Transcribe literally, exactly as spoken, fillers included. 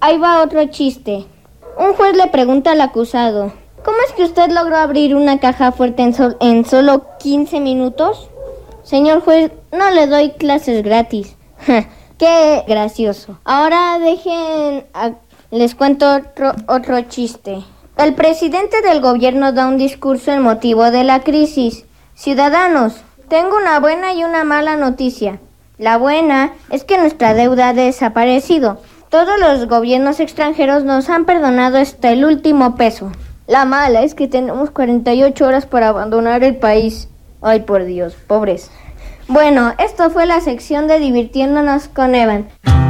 ahí va otro chiste. Un juez le pregunta al acusado: ¿cómo es que usted logró abrir una caja fuerte en, sol- en solo quince minutos? Señor juez, no le doy clases gratis. Qué gracioso. Ahora dejen, a- les cuento otro, otro chiste. El presidente del gobierno da un discurso en motivo de la crisis. Ciudadanos, tengo una buena y una mala noticia. La buena es que nuestra deuda ha desaparecido. Todos los gobiernos extranjeros nos han perdonado hasta el último peso. La mala es que tenemos cuarenta y ocho horas para abandonar el país. Ay, por Dios, pobres. Bueno, esto fue la sección de Divirtiéndonos con Evan.